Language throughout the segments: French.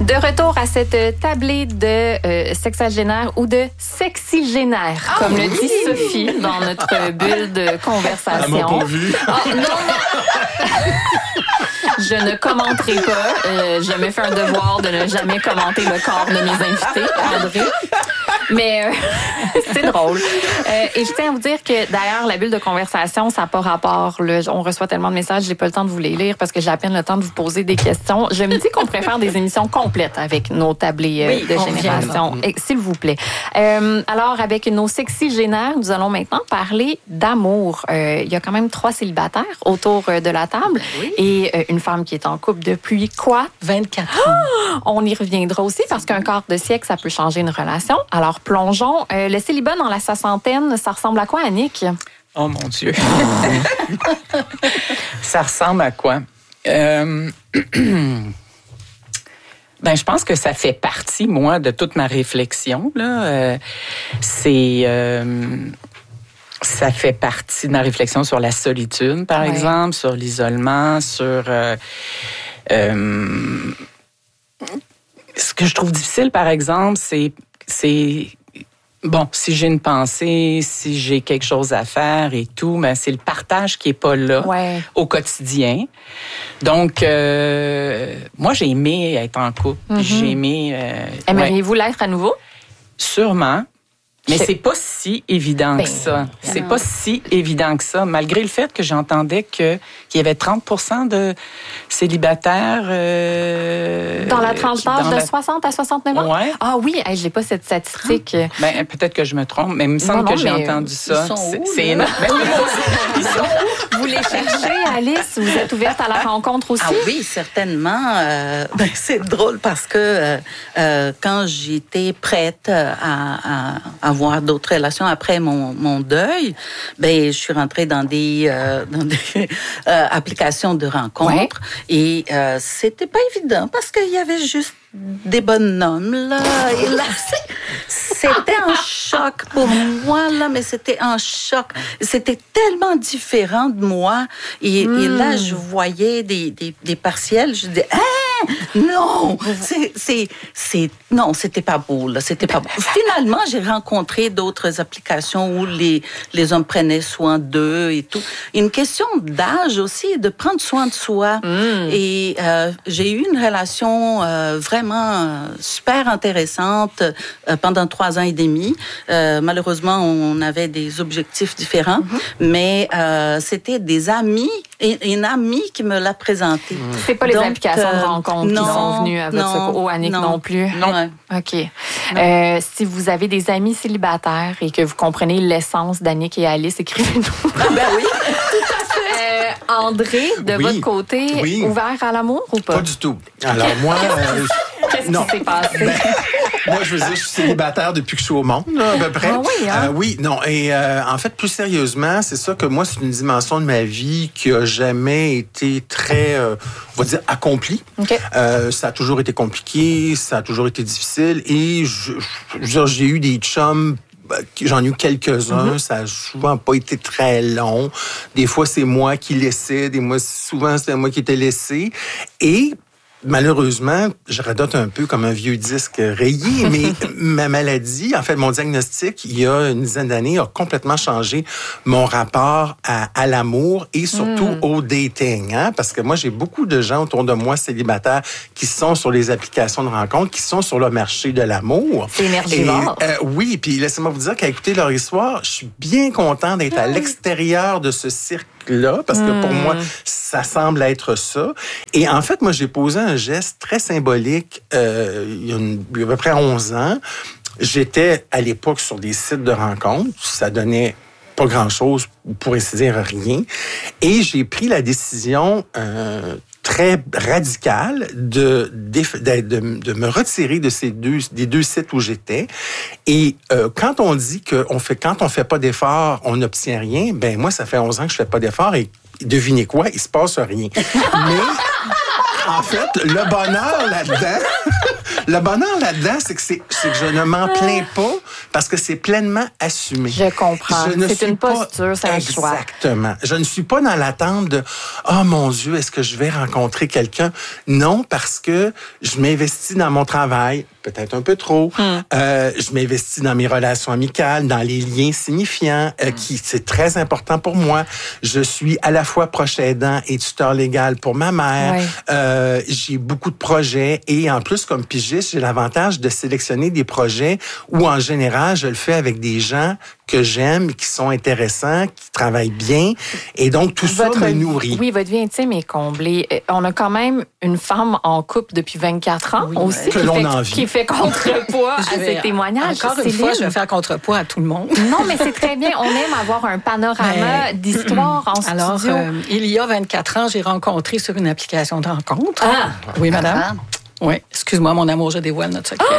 De retour à cette tablée de sexagénaire ou de sexygénaire, comme le dit Sophie dans notre bulle de conversation. Elle m'a pas vu. Non. Je ne commenterai pas. Je me fais un devoir de ne jamais commenter le corps de mes invités, André. Mais c'est drôle. Et je tiens à vous dire que, d'ailleurs, la bulle de conversation, ça n'a pas rapport. On reçoit tellement de messages, j'ai pas le temps de vous les lire parce que j'ai à peine le temps de vous poser des questions. Je me dis qu'on préfère des émissions complètes avec nos tablés de génération. S'il vous plaît. Alors, avec nos sexygénaires, nous allons maintenant parler d'amour. Il y a quand même 3 célibataires autour de la table et une femme qui est en couple depuis quoi? 24 ans. On y reviendra aussi parce qu'un quart de siècle, ça peut changer une relation. Alors, plongeons. Le célibat dans la soixantaine, ça ressemble à quoi, Annick? Oh mon Dieu. Ça ressemble à quoi? Ben, je pense que ça fait partie, moi, de toute ma réflexion. Là. Ça fait partie de ma réflexion sur la solitude, par exemple, sur l'isolement, sur... ce que je trouve difficile, par exemple, c'est bon, si j'ai une pensée, si j'ai quelque chose à faire et tout, mais c'est le partage qui est pas là au quotidien. Donc, moi, j'ai aimé être en couple. J'ai aimé... Aimeriez-vous l'être à nouveau? Sûrement. Mais c'est pas si évident que ça. C'est pas si évident que ça, malgré le fait que j'entendais qu'il y avait 30% de célibataires... dans la tranche d'âge de 60 à 69 ans? Ouais. Ah oui, je n'ai pas cette statistique. Ben, peut-être que je me trompe, mais il me semble que j'ai entendu ça. C'est énorme. Vous les cherchez, Alice? Vous êtes ouverte à la rencontre aussi? Ah oui, certainement. C'est drôle parce que quand j'étais prête à avoir d'autres relations après mon deuil, ben je suis rentrée dans des applications de rencontres et c'était pas évident parce qu'il y avait juste des bonhommes là. Et là, c'était un choc pour moi là, mais c'était un choc. C'était tellement différent de moi et là je voyais des partiels, je disais non, non, c'était pas beau là, c'était pas beau. Finalement, j'ai rencontré d'autres applications où les hommes prenaient soin d'eux et tout. Une question d'âge aussi, de prendre soin de soi. Et j'ai eu une relation vraiment super intéressante pendant 3 ans et demi. Malheureusement, on avait des objectifs différents, mais c'était des amis, une amie qui me l'a présenté. C'est pas les applications de rencontre qui sont venues à votre secours, Annick non plus? Non. OK. Si vous avez des amis célibataires et que vous comprenez l'essence d'Annick et Alice, écrivez-nous. Ben oui. André, de votre côté, ouvert à l'amour ou pas? Pas du tout. Alors moi... Qu'est-ce qui s'est passé? Moi, je veux dire, je suis célibataire depuis que je suis au monde, là, à peu près. Ah oui, hein? Oui, non. Et en fait, plus sérieusement, c'est ça que moi, c'est une dimension de ma vie qui a jamais été très, on va dire, accomplie. Okay. Ça a toujours été compliqué, ça a toujours été difficile. Et j'ai eu des chums. J'en ai eu quelques-uns. Ça n'a souvent pas été très long. Des fois, c'est moi qui laissais. Souvent, c'était moi qui étais laissé. Et malheureusement, je radote un peu comme un vieux disque rayé, mais ma maladie, en fait, mon diagnostic, il y a une dizaine d'années, a complètement changé mon rapport à l'amour et surtout au dating. Hein? Parce que moi, j'ai beaucoup de gens autour de moi célibataires qui sont sur les applications de rencontres, qui sont sur le marché de l'amour. C'est énergivore. Oui, puis laissez-moi vous dire qu'à écouter leur histoire, je suis bien content d'être à l'extérieur de ce cirque-là, parce que pour moi, ça semble être ça. Et en fait, moi, j'ai posé un geste très symbolique il y a à peu près 11 ans. J'étais à l'époque sur des sites de rencontres. Ça donnait pas grand-chose, pour ainsi dire rien. Et j'ai pris la décision très radicale de me retirer des deux sites où j'étais. Et quand on dit quand on fait pas d'efforts, on n'obtient rien, ben moi, ça fait 11 ans que je fais pas d'efforts et devinez quoi, il se passe rien. Mais en fait, le bonheur là-dedans, c'est que je ne m'en plains pas parce que c'est pleinement assumé. Je comprends. C'est une posture, c'est un choix. Exactement. Je ne suis pas dans l'attente de « Oh mon Dieu, est-ce que je vais rencontrer quelqu'un? » Non, parce que je m'investis dans mon travail, peut-être un peu trop. Je m'investis dans mes relations amicales, dans les liens signifiants, c'est très important pour moi. Je suis à la fois proche aidant et tuteur légal pour ma mère. J'ai beaucoup de projets et en plus, comme pigiste, j'ai l'avantage de sélectionner des projets où, en général, je le fais avec des gens que j'aime, qui sont intéressants, qui travaillent bien. Et donc, tout ça me nourrit. Oui, votre vie intime est comblée. On a quand même une femme en couple depuis 24 ans aussi, qui fait contrepoids à ces témoignages. Encore une fois, je vais faire contrepoids à tout le monde. Non, mais c'est très bien. On aime avoir un panorama d'histoire en studio. Alors, il y a 24 ans, j'ai rencontré sur une application de rencontre. Oui, madame. Oui, excuse-moi, mon amour, je dévoile notre secret.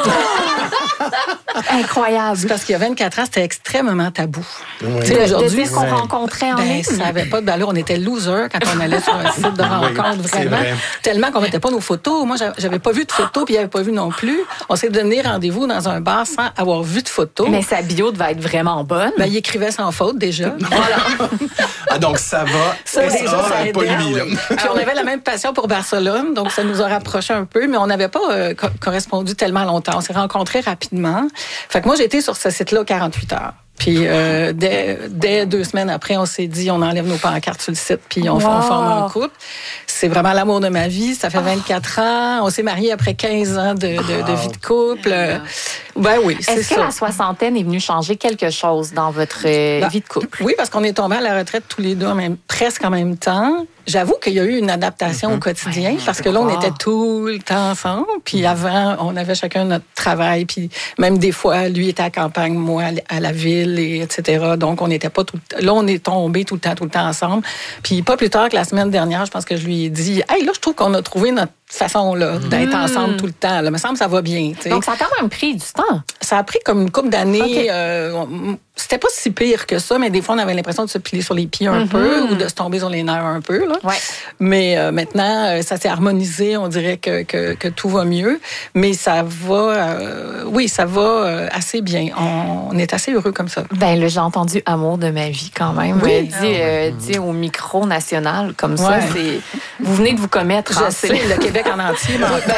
Incroyable. C'est parce qu'il y a 24 ans, c'était extrêmement tabou. Aujourd'hui, qu'on rencontrait en ligne. Ça n'avait pas de valeur. On était losers quand on allait sur un site de rencontre, vraiment. Tellement qu'on mettait pas nos photos. Moi, j'avais pas vu de photos, puis il n'y avait pas vu non plus. On s'est donné rendez-vous dans un bar sans avoir vu de photos. Mais sa bio devait être vraiment bonne. Il écrivait sans faute, déjà. Voilà. Donc, ça va. Ça aidait. Pas lui, là. Puis on avait la même passion pour Barcelone, donc ça nous a rapprochés un peu, mais on n'avait pas correspondu tellement longtemps. On s'est rencontrés rapidement. Fait que moi, j'ai été sur ce site-là 48 heures. Puis dès 2 semaines après, on s'est dit, on enlève nos pancartes sur le site, puis on forme un couple. C'est vraiment l'amour de ma vie. Ça fait 24 ans. On s'est mariés après 15 ans de vie de couple. Ben oui, c'est ça. Est-ce que la soixantaine est venue changer quelque chose dans votre vie de couple? Oui, parce qu'on est tombés à la retraite tous les deux presque en même temps. J'avoue qu'il y a eu une adaptation au quotidien parce que là, on était tout le temps ensemble. Puis avant, on avait chacun notre travail. Puis même des fois, lui était à la campagne, moi à la ville, etc. Donc, on n'était pas tout le temps... Là, on est tombés tout le temps ensemble. Puis pas plus tard que la semaine dernière, je pense que je lui ai dit « Hey, là, je trouve qu'on a trouvé notre façon là, d'être ensemble tout le temps. Là. Il me semble que ça va bien. T'sais. Donc, ça a quand même pris du temps. Ça a pris comme une couple d'années. C'était pas si pire que ça, mais des fois, on avait l'impression de se piler sur les pieds un peu ou de se tomber sur les nerfs un peu. Là. Ouais. Mais maintenant, ça s'est harmonisé. On dirait que tout va mieux. Mais ça va... ça va assez bien. On est assez heureux comme ça. Ben là, j'ai entendu « amour de ma vie » quand même. Oui. Dit au micro national comme ça. Vous venez de vous commettre. Je sais, le Québec en entier.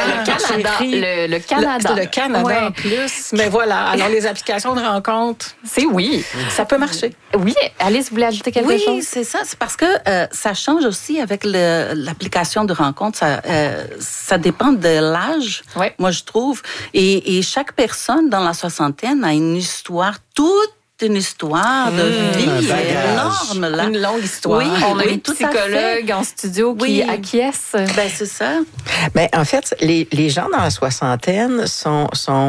Le Canada. Le Canada en plus. Mais voilà. Alors, les applications de rencontre... Ça peut marcher. Oui. Alice, vous voulez ajouter quelque chose? Oui, c'est ça. C'est parce que ça change aussi avec l'application de rencontre. Ça dépend de l'âge, moi, je trouve. Et chaque personne dans la soixantaine a une histoire une histoire de vie énorme. Là. Une longue histoire. Oui, on a une psychologue en studio qui acquiesce. Ben, c'est ça. Ben, en fait, les gens dans la soixantaine sont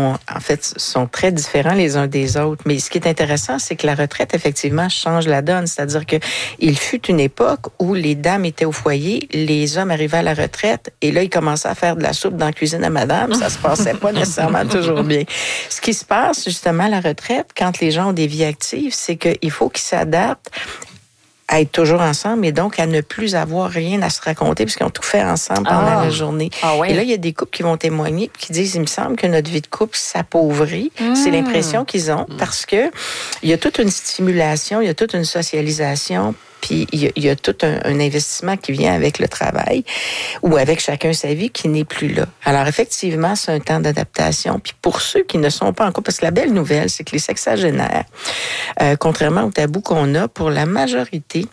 très différents les uns des autres. Mais ce qui est intéressant, c'est que la retraite, effectivement, change la donne. C'est-à-dire que il fut une époque où les dames étaient au foyer, les hommes arrivaient à la retraite, et là, ils commençaient à faire de la soupe dans la cuisine à madame. Ça se passait pas nécessairement toujours bien. Ce qui se passe, justement, à la retraite, quand les gens ont des vies actives, c'est qu'il faut qu'ils s'adaptent à être toujours ensemble et donc à ne plus avoir rien à se raconter puisqu'ils ont tout fait ensemble pendant la journée. Et là, il y a des couples qui vont témoigner qui disent, il me semble que notre vie de couple s'appauvrit. C'est l'impression qu'ils ont parce que il y a toute une stimulation, il y a toute une socialisation. Puis il y a tout un investissement qui vient avec le travail ou avec chacun sa vie qui n'est plus là. Alors effectivement, c'est un temps d'adaptation. Puis pour ceux qui ne sont pas en couple, parce que la belle nouvelle, c'est que les sexagénaires, contrairement au tabou qu'on a, pour la majorité,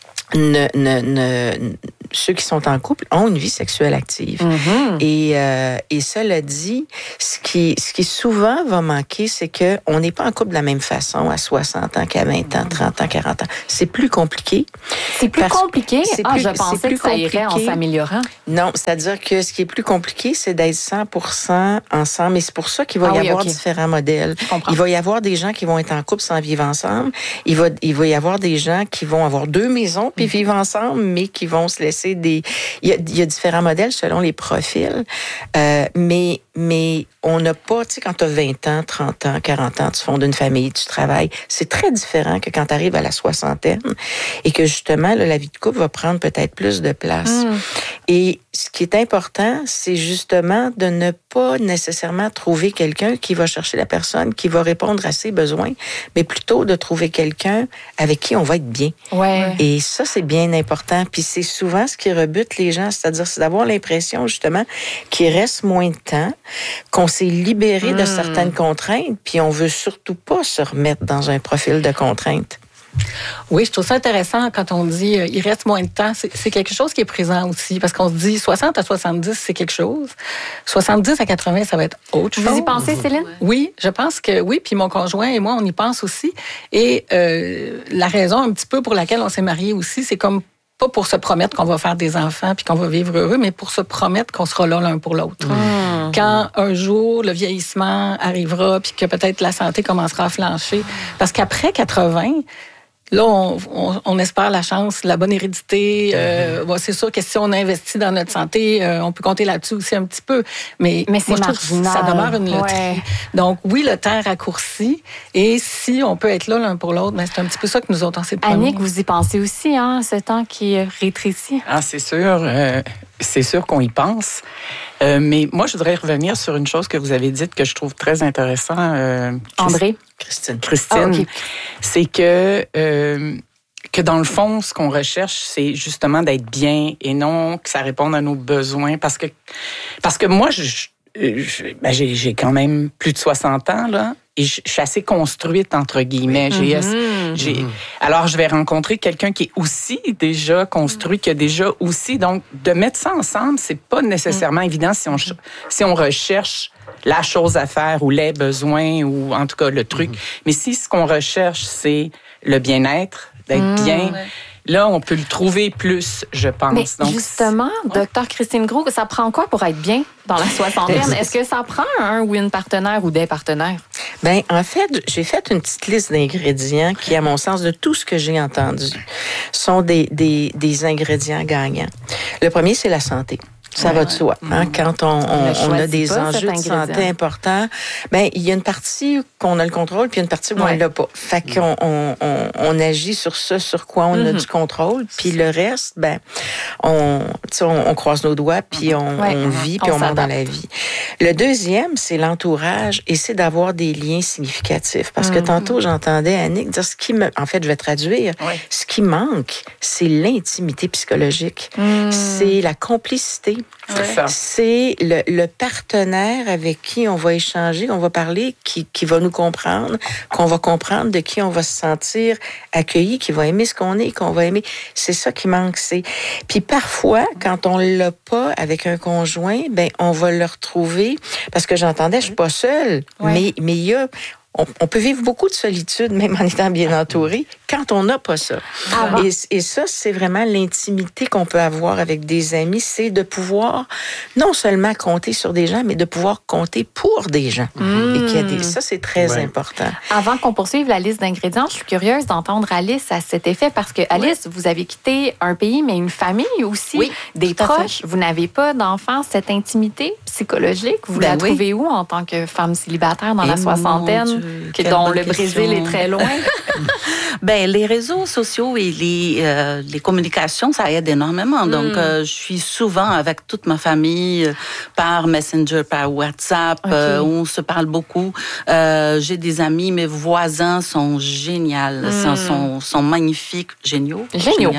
ceux qui sont en couple ont une vie sexuelle active. Et cela dit, ce qui souvent va manquer, c'est que on n'est pas en couple de la même façon à 60 ans qu'à 20 ans, 30 ans, 40 ans. C'est plus compliqué. C'est plus compliqué? Je pensais que ça irait en s'améliorant. Non, c'est-à-dire que ce qui est plus compliqué, c'est d'être 100% ensemble. Et c'est pour ça qu'il va y avoir différents modèles. Il va y avoir des gens qui vont être en couple sans vivre ensemble. Il va y avoir des gens qui vont avoir 2 maisons puis vivre ensemble, mais qui vont se laisser il y a différents modèles selon les profils, mais on n'a pas, tu sais, quand tu as 20 ans, 30 ans, 40 ans, tu fondes une famille, tu travailles, c'est très différent que quand tu arrives à la soixantaine et que justement, là, la vie de couple va prendre peut-être plus de place. Et ce qui est important, c'est justement de ne pas nécessairement trouver quelqu'un qui va chercher la personne, qui va répondre à ses besoins, mais plutôt de trouver quelqu'un avec qui on va être bien. Ouais. Et ça, c'est bien important. Puis c'est souvent ce qui rebute les gens, c'est-à-dire c'est d'avoir l'impression justement qu'il reste moins de temps, qu'on s'est libéré de certaines contraintes, puis on veut surtout pas se remettre dans un profil de contraintes. Oui, je trouve ça intéressant quand on dit il reste moins de temps. C'est quelque chose qui est présent aussi, parce qu'on se dit 60 à 70, c'est quelque chose. 70 à 80, ça va être autre chose. Vous y pensez, Céline? Oui, je pense que oui. Puis mon conjoint et moi, on y pense aussi. Et la raison un petit peu pour laquelle on s'est mariés aussi, c'est comme pas pour se promettre qu'on va faire des enfants puis qu'on va vivre heureux, mais pour se promettre qu'on sera là l'un pour l'autre. Quand un jour, le vieillissement arrivera puis que peut-être la santé commencera à flancher. Parce qu'après 80... Là, on espère la chance, la bonne hérédité. C'est sûr que si on investit dans notre santé, on peut compter là-dessus aussi un petit peu. Mais c'est moi, je trouve que ça demeure une loterie. Ouais. Donc, oui, le temps raccourci. Et si on peut être là l'un pour l'autre, c'est un petit peu ça que nous autres, on s'est promis. Annick, vous y pensez aussi, hein, ce temps qui rétrécit? Ah, c'est sûr. C'est sûr qu'on y pense. Mais moi, je voudrais revenir sur une chose que vous avez dite que je trouve très intéressant. André? Christine. Ah, okay. C'est que dans le fond, ce qu'on recherche, c'est justement d'être bien et non que ça réponde à nos besoins. Parce que moi, j'ai quand même plus de 60 ans, là. Et je suis assez construite, entre guillemets. Alors, je vais rencontrer quelqu'un qui est aussi déjà construit, qui a déjà aussi... Donc, de mettre ça ensemble, c'est pas nécessairement évident si on recherche la chose à faire ou les besoins ou en tout cas le truc. Mais si ce qu'on recherche, c'est le bien-être, d'être bien... Là, on peut le trouver plus, je pense. Mais donc, justement, Dr. Christine Groulx, ça prend quoi pour être bien dans la soixantaine? Est-ce que ça prend un ou une partenaire ou des partenaires? Bien, en fait, j'ai fait une petite liste d'ingrédients qui, à mon sens, de tout ce que j'ai entendu, sont des ingrédients gagnants. Le premier, c'est la santé. Ça va de soi. Hein? Quand on a des enjeux de santé importants, ben il y a une partie qu'on a le contrôle, puis il y a une partie où on l'a pas. Fait qu'on on agit sur ce sur quoi on a du contrôle, puis le reste, ben on croise nos doigts, puis on vit, puis on monte dans la vie. Le deuxième, c'est l'entourage, et c'est d'avoir des liens significatifs. Parce que tantôt, j'entendais Annick dire en fait, je vais traduire. Ce qui manque, c'est l'intimité psychologique. C'est la complicité. C'est le partenaire avec qui on va échanger, on va parler, qui va nous comprendre, qu'on va comprendre, de qui on va se sentir accueilli, qui va aimer ce qu'on est, qu'on va aimer. C'est ça qui manque. Puis parfois, quand on l'a pas avec un conjoint, ben on va le retrouver, parce que j'entendais, je suis pas seule, mais il y a... On peut vivre beaucoup de solitude, même en étant bien entouré, quand on n'a pas ça. Et ça, c'est vraiment l'intimité qu'on peut avoir avec des amis, c'est de pouvoir non seulement compter sur des gens, mais de pouvoir compter pour des gens. Et ça, c'est très important. Avant qu'on poursuive la liste d'ingrédients, je suis curieuse d'entendre Alice à cet effet, parce que Alice, vous avez quitté un pays, mais une famille aussi, des proches. Vous n'avez pas d'enfants. Cette intimité psychologique, vous la trouvez où en tant que femme célibataire dans la soixantaine? Dont le Brésil est très loin. Ben, les réseaux sociaux et les communications, ça aide énormément. Donc, je suis souvent avec toute ma famille par Messenger, par WhatsApp. On se parle beaucoup. J'ai des amis, mes voisins sont géniaux, sont magnifiques, géniaux. Géniaux.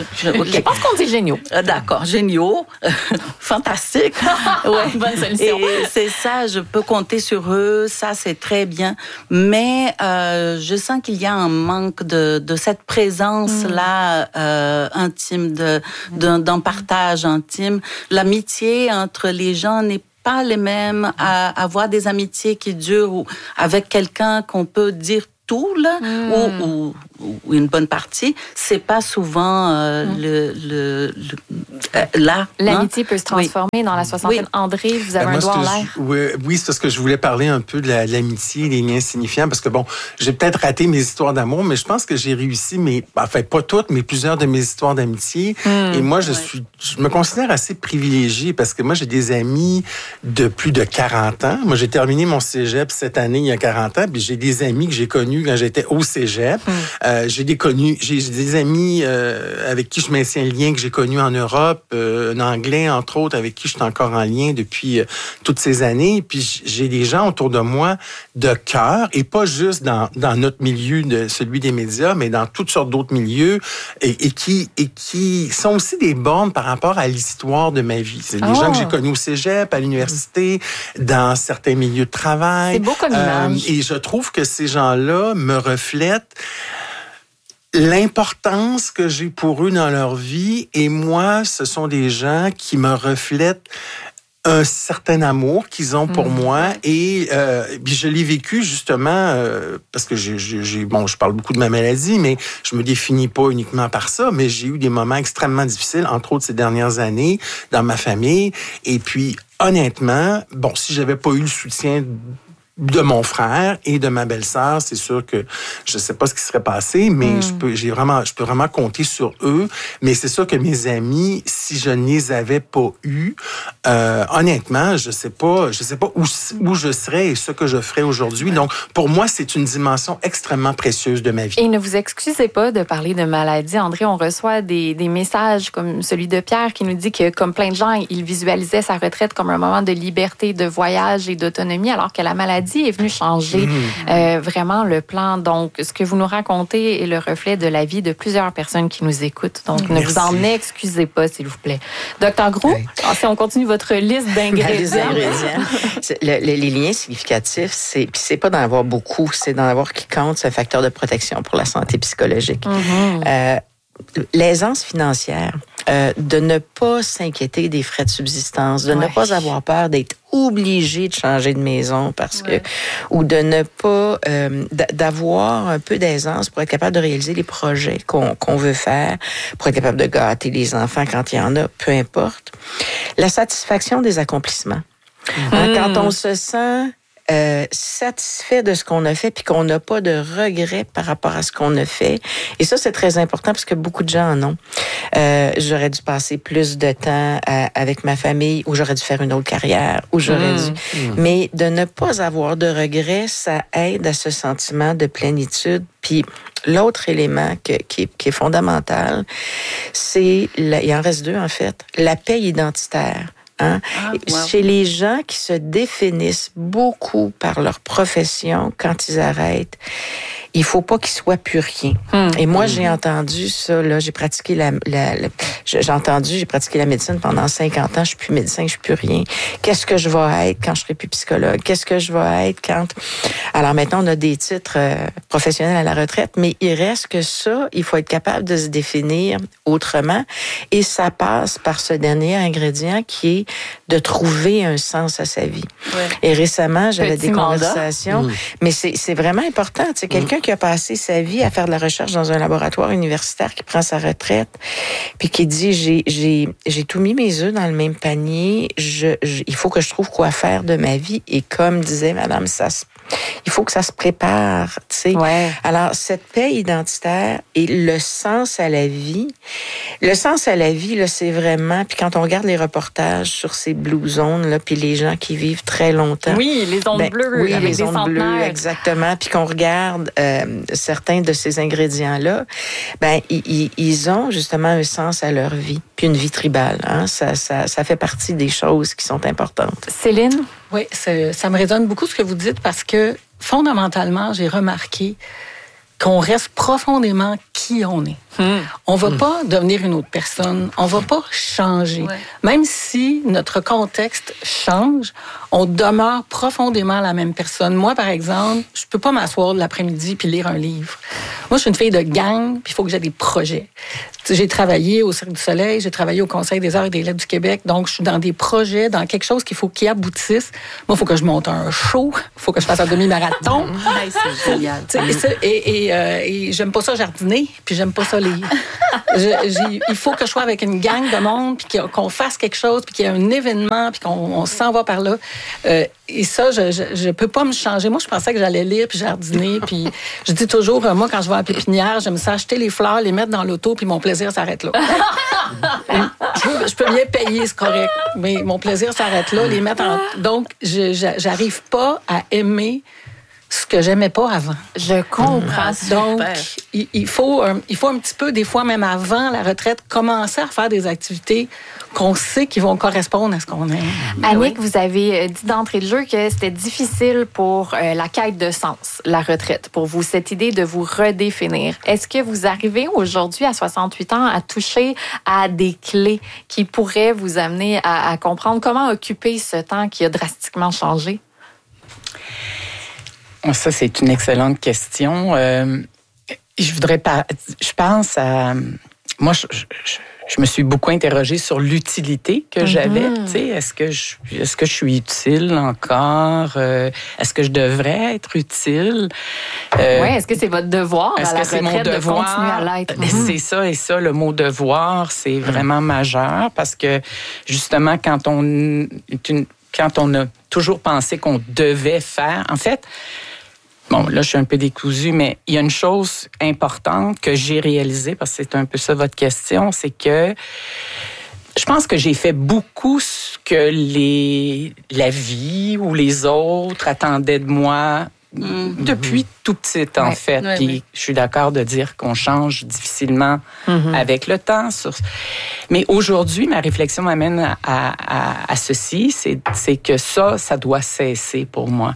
Je pense qu'on dit géniaux. D'accord, géniaux, fantastique. Bonne solution. Et c'est ça, je peux compter sur eux. Ça, c'est très bien. Mais je sens qu'il y a un manque de cette présence-là intime, d'un partage intime. L'amitié entre les gens n'est pas les mêmes. À avoir des amitiés qui durent ou avec quelqu'un qu'on peut dire tout, là, ou une bonne partie, c'est pas souvent là. L'amitié peut se transformer dans la soixantaine. André, vous avez un doigt en l'air. Oui, c'est parce que je voulais parler un peu de l'amitié, des liens signifiants, parce que bon, j'ai peut-être raté mes histoires d'amour, mais je pense que j'ai réussi, pas toutes, mais plusieurs de mes histoires d'amitié. Et moi, je me considère assez privilégiée, parce que moi, j'ai des amis de plus de 40 ans. Moi, j'ai terminé mon cégep cette année, il y a 40 ans, puis j'ai des amis que j'ai connus quand j'étais au cégep. j'ai des amis avec qui je maintiens le lien que j'ai connu en Europe, un Anglais, entre autres, avec qui je suis encore en lien depuis toutes ces années. Puis j'ai des gens autour de moi de cœur, et pas juste dans notre milieu, celui des médias, mais dans toutes sortes d'autres milieux, et qui sont aussi des bornes par rapport à l'histoire de ma vie. C'est des gens que j'ai connus au cégep, à l'université, dans certains milieux de travail. C'est beau comme image. Et je trouve que ces gens-là me reflètent l'importance que j'ai pour eux dans leur vie. Et moi, ce sont des gens qui me reflètent un certain amour qu'ils ont pour moi. Et puis je l'ai vécu justement parce que je parle beaucoup de ma maladie, mais je me définis pas uniquement par ça, mais j'ai eu des moments extrêmement difficiles, entre autres ces dernières années, dans ma famille. Et puis, honnêtement, si j'avais pas eu le soutien de mon frère et de ma belle-sœur, c'est sûr que je sais pas ce qui serait passé, mais je peux vraiment compter sur eux. Mais c'est sûr que mes amis, si je ne les avais pas eus, honnêtement, je sais pas où je serais et ce que je ferais aujourd'hui. Donc, pour moi, c'est une dimension extrêmement précieuse de ma vie. Et ne vous excusez pas de parler de maladie, André. On reçoit des messages comme celui de Pierre qui nous dit que, comme plein de gens, il visualisait sa retraite comme un moment de liberté, de voyage et d'autonomie, alors que la maladie est venue changer vraiment le plan. Donc, ce que vous nous racontez est le reflet de la vie de plusieurs personnes qui nous écoutent. Donc, ne vous en excusez pas, s'il vous plaît. Docteur Groux, si on continue votre liste d'ingrédients. Les liens significatifs, c'est pas d'en avoir beaucoup, c'est d'en avoir qui compte, c'est un facteur de protection pour la santé psychologique. L'aisance financière, de ne pas s'inquiéter des frais de subsistance, de ne pas avoir peur d'être obligé de changer de maison parce que, ou de ne pas, d'avoir un peu d'aisance pour être capable de réaliser les projets qu'on veut faire, pour être capable de gâter les enfants quand il y en a, peu importe. La satisfaction des accomplissements. Quand on se sent satisfait de ce qu'on a fait puis qu'on n'a pas de regrets par rapport à ce qu'on a fait. Et ça, c'est très important parce que beaucoup de gens en ont. J'aurais dû passer plus de temps avec ma famille, ou j'aurais dû faire une autre carrière, ou j'aurais dû... Mais de ne pas avoir de regrets, ça aide à ce sentiment de plénitude. Puis l'autre élément qui est fondamental, c'est, il en reste deux en fait, la paix identitaire. Chez les gens qui se définissent beaucoup par leur profession, quand ils arrêtent, il faut pas qu'ils soient plus rien. Et moi, j'ai entendu ça, là, j'ai pratiqué j'ai pratiqué la médecine pendant 50 ans, je suis plus médecin, je suis plus rien. Qu'est-ce que je vais être quand je serai plus psychologue? Qu'est-ce que je vais être quand... Alors maintenant, on a des titres professionnels à la retraite, mais il reste que ça, il faut être capable de se définir autrement. Et ça passe par ce dernier ingrédient qui est de trouver un sens à sa vie. Et récemment, j'avais des conversations, mais c'est vraiment important. Tu sais, quelqu'un qui a passé sa vie à faire de la recherche dans un laboratoire universitaire, qui prend sa retraite, puis qui dit, j'ai tout mis mes œufs dans le même panier, il faut que je trouve quoi faire de ma vie. Et comme disait Madame, il faut que ça se prépare, tu sais. Alors, cette paix identitaire et le sens à la vie, là, c'est vraiment, puis quand on regarde les reportages sur ces blue zones, là, puis les gens qui vivent très longtemps. Oui, les ondes bleues, avec les des ondes bleues, exactement. Puis qu'on regarde certains de ces ingrédients-là, ils ont justement un sens à leur vie, puis une vie tribale. Ça fait partie des choses qui sont importantes. Céline? Oui, ça me résonne beaucoup ce que vous dites parce que fondamentalement, j'ai remarqué qu'on reste profondément qui on est. On va pas devenir une autre personne, on va pas changer. Même si notre contexte change, on demeure profondément la même personne. Moi, par exemple, je peux pas m'asseoir l'après-midi puis lire un livre. Moi, je suis une fille de gang, puis il faut que j'ai des projets. J'ai travaillé au Cirque du Soleil, j'ai travaillé au Conseil des arts et des lettres du Québec, donc je suis dans des projets, dans quelque chose qu'il aboutisse. Moi, il faut que je monte un show, il faut que je fasse un demi-marathon. C'est génial. Et j'aime pas ça jardiner, puis j'aime pas ça lire. Il faut que je sois avec une gang de monde, puis qu'on fasse quelque chose, puis qu'il y ait un événement, puis qu'on s'en va par là. Et ça, je peux pas me changer. Moi, je pensais que j'allais lire puis jardiner, puis je dis toujours, moi, quand je vais à la pépinière, j'aime ça acheter les fleurs, les mettre dans l'auto, puis mon plaisir s'arrête là. Je peux bien payer, c'est correct, mais mon plaisir s'arrête là, les mettre en... Donc, j'arrive pas à aimer ce que j'aimais pas avant. Je comprends. Donc, il faut un petit peu, des fois même avant la retraite, commencer à faire des activités qu'on sait qui vont correspondre à ce qu'on aime. Annick, vous avez dit d'entrée de jeu que c'était difficile pour la quête de sens, la retraite, pour vous, cette idée de vous redéfinir. Est-ce que vous arrivez aujourd'hui, à 68 ans, à toucher à des clés qui pourraient vous amener à comprendre comment occuper ce temps qui a drastiquement changé? Ça, c'est une excellente question. Je pense à... Moi, je me suis beaucoup interrogée sur l'utilité que j'avais. Tu sais, est-ce que je suis utile encore? Est-ce que je devrais être utile? Oui, est-ce que c'est votre devoir à la retraite de continuer à l'être? C'est ça et ça. Le mot devoir, c'est vraiment majeur parce que, justement, quand on a toujours pensé qu'on devait faire... En fait... Bon, là, je suis un peu décousue, mais il y a une chose importante que j'ai réalisée, parce que c'est un peu ça votre question, c'est que je pense que j'ai fait beaucoup ce que la vie ou les autres attendaient de moi depuis tout petit, en fait. Puis je suis d'accord de dire qu'on change difficilement avec le temps. Mais aujourd'hui, ma réflexion m'amène à ceci, c'est que ça doit cesser pour moi.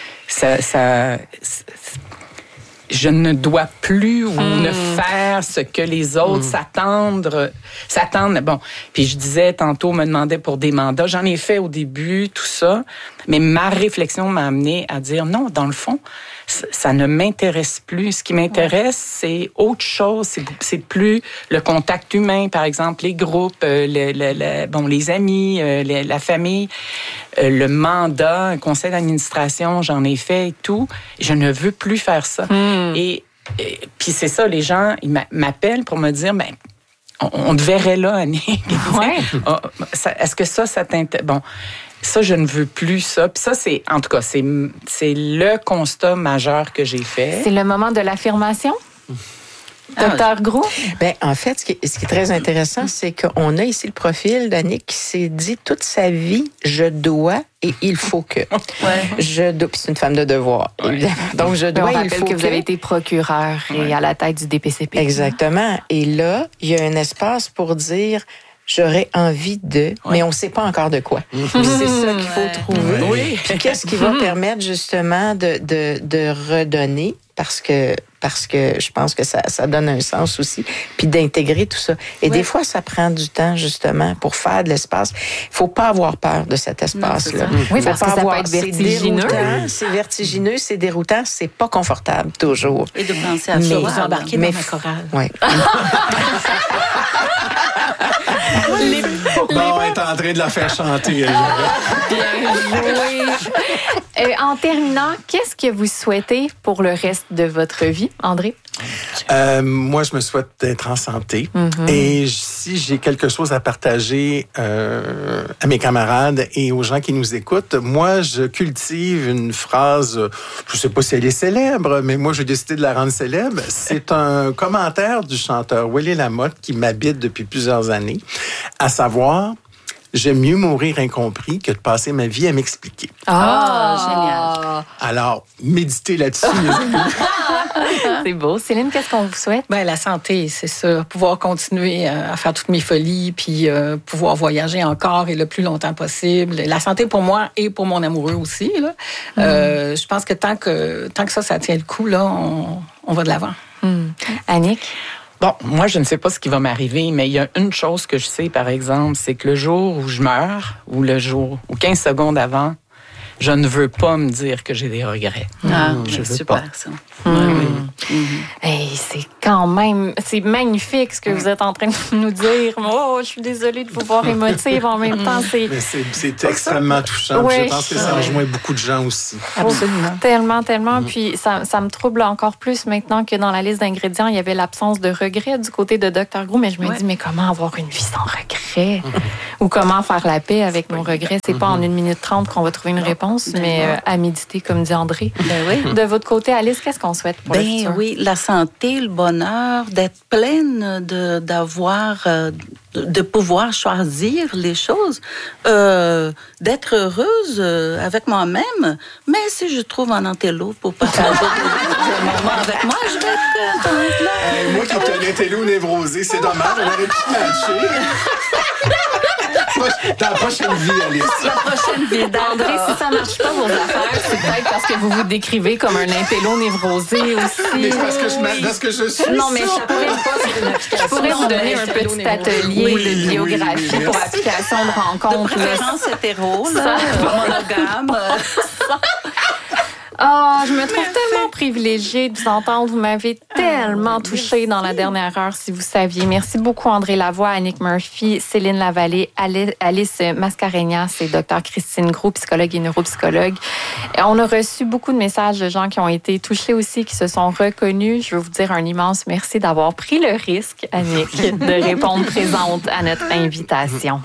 Je ne dois plus ou ne faire ce que les autres s'attendent. Bon, puis je disais tantôt, on me demandait pour des mandats. J'en ai fait au début, tout ça. Mais ma réflexion m'a amenée à dire non, dans le fond, ça ne m'intéresse plus. Ce qui m'intéresse, c'est autre chose. C'est plus le contact humain, par exemple, les groupes, les amis, la famille, le mandat, un conseil d'administration, j'en ai fait et tout. Je ne veux plus faire ça. Et puis c'est ça, les gens, ils m'appellent pour me dire, ben, on te verrait là, Annick. Est-ce que ça t'intéresse? Bon, ça, je ne veux plus ça. Puis ça, c'est, en tout cas, c'est le constat majeur que j'ai fait. C'est le moment de l'affirmation? Docteur Gros? Ben, en fait, ce qui est très intéressant, c'est qu'on a ici le profil d'Annick qui s'est dit toute sa vie, je dois et il faut que. Je dois. Puis c'est une femme de devoir, évidemment. Donc, je dois, il faut que. Vous avez été procureur et à la tête du DPCP. Exactement. Et là, il y a un espace pour dire... J'aurais envie de, mais on ne sait pas encore de quoi. Puis c'est ça qu'il faut trouver. Puis qu'est-ce qui va permettre justement de redonner, parce que je pense que ça donne un sens aussi, puis d'intégrer tout ça. Et des fois, ça prend du temps justement pour faire de l'espace. Il ne faut pas avoir peur de cet espace-là. Oui, parce que ça peut être vertigineux. C'est vertigineux, c'est déroutant, c'est pas confortable toujours. Et de penser à ça, vous embarquer dans ma chorale. Oui. Bon, elle est en train de la faire chanter. Bien joué. En terminant, qu'est-ce que vous souhaitez pour le reste de votre vie, André? Moi, je me souhaite d'être en santé. Et si j'ai quelque chose à partager à mes camarades et aux gens qui nous écoutent, moi, je cultive une phrase, je ne sais pas si elle est célèbre, mais moi, j'ai décidé de la rendre célèbre. C'est un commentaire du chanteur Willy Lamotte qui m'habite depuis plusieurs années, à savoir... J'aime mieux mourir incompris que de passer ma vie à m'expliquer. Génial. Alors, méditez là-dessus, les amis. C'est beau. Céline, qu'est-ce qu'on vous souhaite? Ben, la santé, c'est ça. Pouvoir continuer à faire toutes mes folies, puis pouvoir voyager encore et le plus longtemps possible. La santé pour moi et pour mon amoureux aussi. Là. Je pense que tant que ça tient le coup, là, on va de l'avant. Annick? Bon, moi, je ne sais pas ce qui va m'arriver, mais il y a une chose que je sais, par exemple, c'est que le jour où je meurs, ou 15 secondes avant, je ne veux pas me dire que j'ai des regrets. Je veux super, pas. Ça. Hey, c'est magnifique ce que vous êtes en train de nous dire. Oh, je suis désolée de vous voir émotive en même temps. C'est extrêmement touchant. Oui. Je pense que ça rejoint beaucoup de gens aussi. Absolument. Tellement. Puis ça me trouble encore plus maintenant que dans la liste d'ingrédients, il y avait l'absence de regret du côté de Dr. Gros. Mais je me dis, mais comment avoir une vie sans regret? Ou comment faire la paix avec nos regrets? C'est pas en 1 minute 30 qu'on va trouver une réponse, mais à méditer, comme dit André. De votre côté, Alice, qu'est-ce qu'on souhaite pour le futur? Oui, la santé, le bonheur, d'être pleine, de pouvoir choisir les choses, d'être heureuse avec moi-même. Mais si je trouve un antélo pour partager des moments avec moi, je vais être contente là. Moi qui ai un intello névrosé, c'est dommage, on aurait pu matcher. Dans la prochaine vie, Alice. La prochaine vie d'André, si ça marche pas vos affaires, c'est peut-être parce que vous vous décrivez comme un intello névrosé aussi. Mais c'est parce que je suis. Non, mais je pourrais vous donner un petit atelier de biographie pour application de rencontre. De préférence hétéro, là, monogame. Oh, je me trouve tellement privilégiée de vous entendre. Vous m'avez tellement touchée dans la dernière heure, si vous saviez. Merci beaucoup, André Lavoie, Annick Murphy, Céline Lavallée, Alice Mascarenhas et Dr. Christine Groux, psychologue et neuropsychologue. On a reçu beaucoup de messages de gens qui ont été touchés aussi, qui se sont reconnus. Je veux vous dire un immense merci d'avoir pris le risque, Annick, de répondre présente à notre invitation.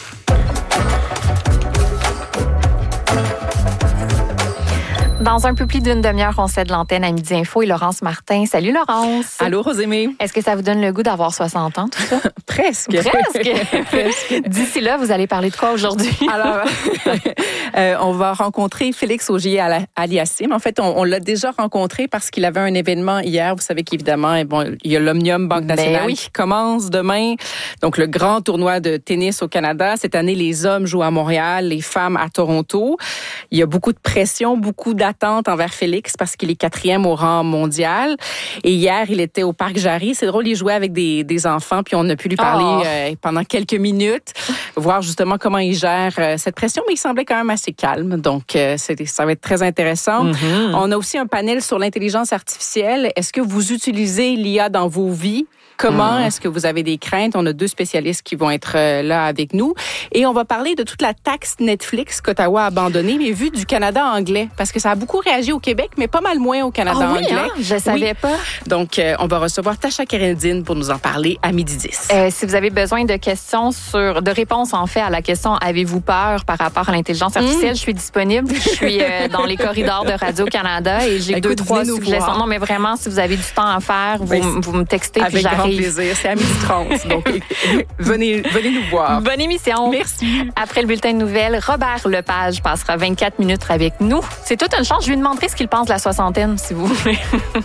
Dans un peu plus d'une demi-heure, on cède l'antenne à Midi Info et Laurence Martin. Salut Laurence. Allô Rosémée. Est-ce que ça vous donne le goût d'avoir 60 ans, tout ça? Presque. Presque. D'ici là, vous allez parler de quoi aujourd'hui? Alors, on va rencontrer Félix Augier-Aliassime. En fait, on l'a déjà rencontré parce qu'il avait un événement hier. Vous savez qu'évidemment, bon, il y a l'Omnium Banque Nationale qui commence demain. Donc, le grand tournoi de tennis au Canada. Cette année, les hommes jouent à Montréal, les femmes à Toronto. Il y a beaucoup de pression, beaucoup d'attente envers Félix parce qu'il est 4e au rang mondial. Et hier, il était au Parc Jarry. C'est drôle, il jouait avec des enfants, puis on a pu lui parler pendant quelques minutes, voir justement comment il gère cette pression, mais il semblait quand même assez calme. Donc, ça va être très intéressant. Mm-hmm. On a aussi un panel sur l'intelligence artificielle. Est-ce que vous utilisez l'IA dans vos vies? Comment est-ce que vous avez des craintes? On a 2 spécialistes qui vont être là avec nous. Et on va parler de toute la taxe Netflix qu'Ottawa a abandonnée, mais vue du Canada anglais. Parce que ça a beaucoup réagi au Québec, mais pas mal moins au Canada anglais. Hein? Je savais pas. Donc, on va recevoir Tasha Keredine pour nous en parler à 12:10. Si vous avez besoin de questions de réponses, en fait, à la question « Avez-vous peur par rapport à l'intelligence artificielle » Je suis disponible. Je suis dans les corridors de Radio-Canada et j'ai 2-3 suggestions. Non, mais vraiment, si vous avez du temps à faire, vous me textez puis j'arrive. Plaisir, c'est à 12:30. Donc, venez nous voir. Bonne émission. Merci. Après le bulletin de nouvelles, Robert Lepage passera 24 minutes avec nous. C'est toute une chance. Je lui demanderai ce qu'il pense de la soixantaine, si vous voulez.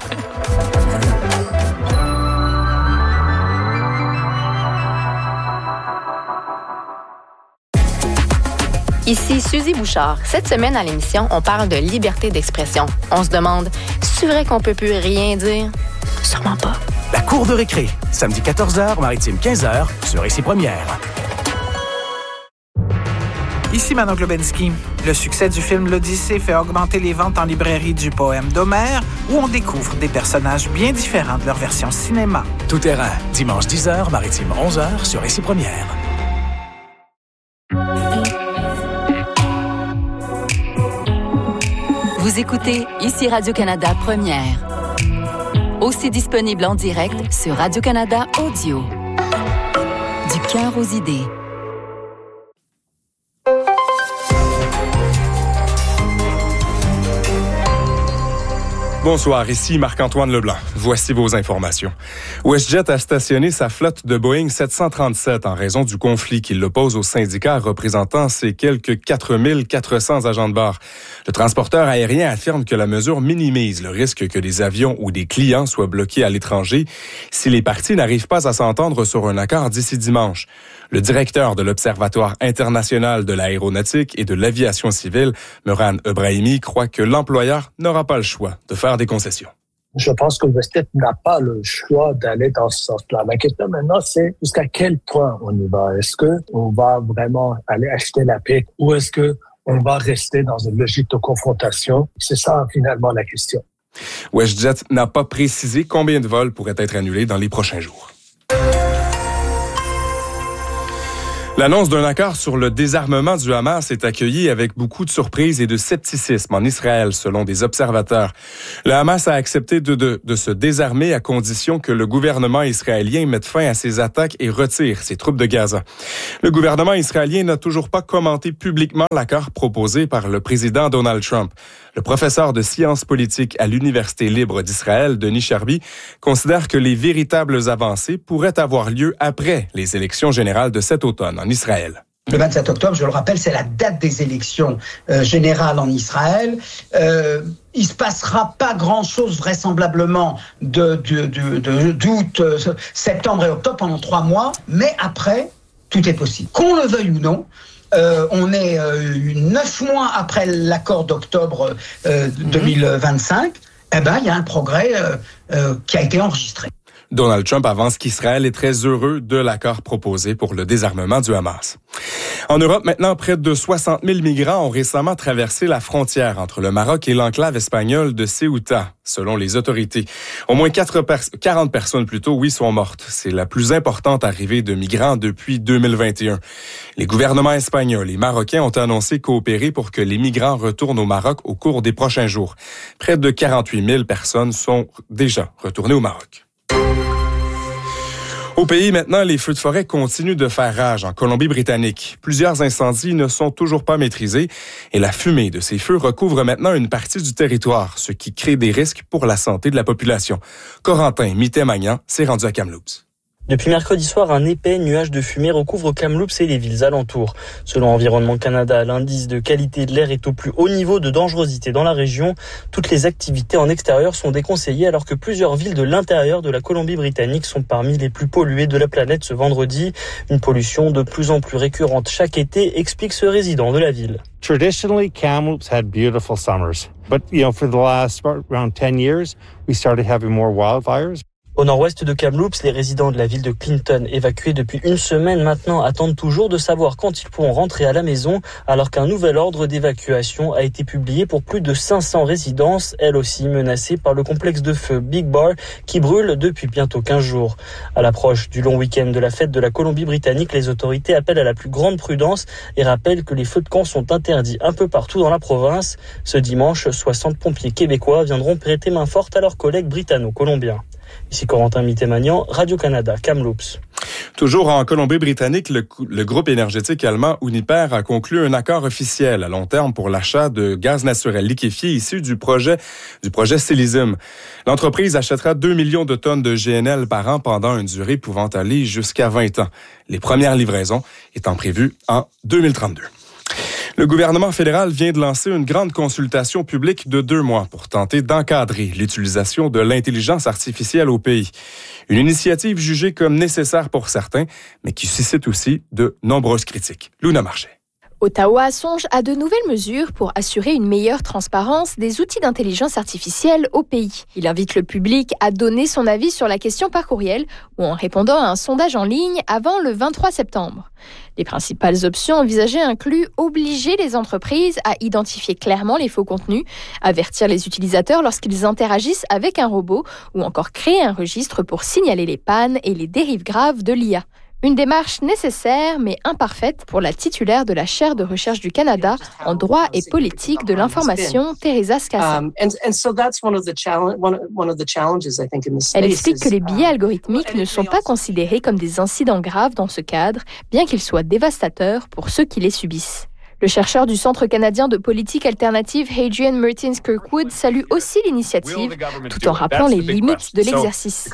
Ici Suzy Bouchard. Cette semaine à l'émission, on parle de liberté d'expression. On se demande, c'est vrai qu'on peut plus rien dire? Sûrement pas. La cour de récré, samedi 14h, maritime 15h, sur Ici Première. Ici Manon Globensky. Le succès du film L'Odyssée fait augmenter les ventes en librairie du poème d'Homère, où on découvre des personnages bien différents de leur version cinéma. Tout terrain, dimanche 10h, maritime 11h, sur Ici Première. Vous écoutez Ici Radio-Canada Première. Aussi disponible en direct sur Radio-Canada Audio. Du cœur aux idées. Bonsoir, ici Marc-Antoine Leblanc. Voici vos informations. WestJet a stationné sa flotte de Boeing 737 en raison du conflit qui l'oppose aux syndicats représentant ses quelques 4400 agents de bord. Le transporteur aérien affirme que la mesure minimise le risque que des avions ou des clients soient bloqués à l'étranger si les parties n'arrivent pas à s'entendre sur un accord d'ici dimanche. Le directeur de l'Observatoire international de l'aéronautique et de l'aviation civile, Mehran Ebrahimi, croit que l'employeur n'aura pas le choix de faire des concessions. Je pense que WestJet n'a pas le choix d'aller dans ce sens-là. La question maintenant, c'est jusqu'à quel point on y va. Est-ce qu'on va vraiment aller acheter la paix ou est-ce qu'on va rester dans une logique de confrontation? C'est ça, finalement, la question. WestJet n'a pas précisé combien de vols pourraient être annulés dans les prochains jours. L'annonce d'un accord sur le désarmement du Hamas est accueillie avec beaucoup de surprise et de scepticisme en Israël, selon des observateurs. Le Hamas a accepté de se désarmer à condition que le gouvernement israélien mette fin à ses attaques et retire ses troupes de Gaza. Le gouvernement israélien n'a toujours pas commenté publiquement l'accord proposé par le président Donald Trump. Le professeur de sciences politiques à l'Université libre d'Israël, Denis Charby, considère que les véritables avancées pourraient avoir lieu après les élections générales de cet automne en Israël. Le 27 octobre, je le rappelle, c'est la date des élections générales en Israël. Il se passera pas grand-chose vraisemblablement d'août, septembre et octobre pendant 3 mois, mais après, tout est possible. Qu'on le veuille ou non, on est 9 mois après l'accord d'octobre 2025, il y a un progrès qui a été enregistré. Donald Trump avance qu'Israël est très heureux de l'accord proposé pour le désarmement du Hamas. En Europe, maintenant, près de 60 000 migrants ont récemment traversé la frontière entre le Maroc et l'enclave espagnole de Ceuta, selon les autorités. Au moins 40 personnes sont mortes. C'est la plus importante arrivée de migrants depuis 2021. Les gouvernements espagnols et marocains ont annoncé coopérer pour que les migrants retournent au Maroc au cours des prochains jours. Près de 48 000 personnes sont déjà retournées au Maroc. Au pays, maintenant, les feux de forêt continuent de faire rage en Colombie-Britannique. Plusieurs incendies ne sont toujours pas maîtrisés et la fumée de ces feux recouvre maintenant une partie du territoire, ce qui crée des risques pour la santé de la population. Corentin Mitté-Magnan s'est rendu à Kamloops. Depuis mercredi soir, un épais nuage de fumée recouvre Kamloops et les villes alentours. Selon Environnement Canada, l'indice de qualité de l'air est au plus haut niveau de dangerosité dans la région. Toutes les activités en extérieur sont déconseillées alors que plusieurs villes de l'intérieur de la Colombie-Britannique sont parmi les plus polluées de la planète ce vendredi. Une pollution de plus en plus récurrente chaque été, explique ce résident de la ville. Traditionally, Kamloops had beautiful summers. But, for the last around 10 years, we started having more wildfires. Au nord-ouest de Kamloops, les résidents de la ville de Clinton, évacués depuis une semaine maintenant, attendent toujours de savoir quand ils pourront rentrer à la maison, alors qu'un nouvel ordre d'évacuation a été publié pour plus de 500 résidences, elles aussi menacées par le complexe de feu Big Bar, qui brûle depuis bientôt 15 jours. À l'approche du long week-end de la fête de la Colombie-Britannique, les autorités appellent à la plus grande prudence et rappellent que les feux de camp sont interdits un peu partout dans la province. Ce dimanche, 60 pompiers québécois viendront prêter main forte à leurs collègues britanno-colombiens. Ici Corentin Mitté-Magnan, Radio-Canada, Kamloops. Toujours en Colombie-Britannique, le groupe énergétique allemand Uniper a conclu un accord officiel à long terme pour l'achat de gaz naturel liquéfié issu du projet Célisium. L'entreprise achètera 2 millions de tonnes de GNL par an pendant une durée pouvant aller jusqu'à 20 ans. Les premières livraisons étant prévues en 2032. Le gouvernement fédéral vient de lancer une grande consultation publique de 2 mois pour tenter d'encadrer l'utilisation de l'intelligence artificielle au pays. Une initiative jugée comme nécessaire pour certains, mais qui suscite aussi de nombreuses critiques. Luna Marchais. Ottawa songe à de nouvelles mesures pour assurer une meilleure transparence des outils d'intelligence artificielle au pays. Il invite le public à donner son avis sur la question par courriel ou en répondant à un sondage en ligne avant le 23 septembre. Les principales options envisagées incluent obliger les entreprises à identifier clairement les faux contenus, avertir les utilisateurs lorsqu'ils interagissent avec un robot ou encore créer un registre pour signaler les pannes et les dérives graves de l'IA. Une démarche nécessaire mais imparfaite pour la titulaire de la chaire de recherche du Canada en droit et politique de l'information, Teresa Scassin. Elle explique que les biais algorithmiques ne sont pas considérés comme des incidents graves dans ce cadre, bien qu'ils soient dévastateurs pour ceux qui les subissent. Le chercheur du Centre canadien de politique alternative, Hadrian Martins-Kirkwood, salue aussi l'initiative, tout en rappelant les limites de l'exercice.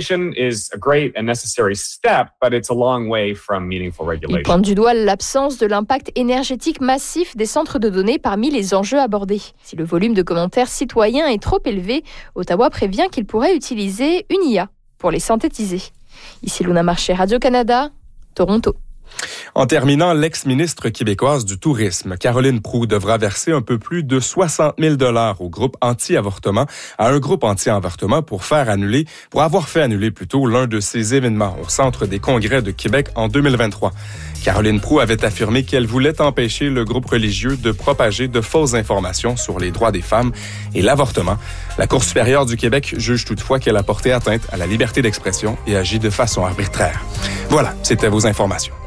Il pointe du doigt l'absence de l'impact énergétique massif des centres de données parmi les enjeux abordés. Si le volume de commentaires citoyens est trop élevé, Ottawa prévient qu'il pourrait utiliser une IA pour les synthétiser. Ici Luna Marchais, Radio-Canada, Toronto. En terminant, l'ex-ministre québécoise du Tourisme, Caroline Proulx, devra verser un peu plus de 60 000 $ au groupe anti-avortement, à un groupe anti-avortement pour avoir fait annuler plutôt l'un de ses événements au Centre des congrès de Québec en 2023. Caroline Proulx avait affirmé qu'elle voulait empêcher le groupe religieux de propager de fausses informations sur les droits des femmes et l'avortement. La Cour supérieure du Québec juge toutefois qu'elle a porté atteinte à la liberté d'expression et agit de façon arbitraire. Voilà, c'était vos informations.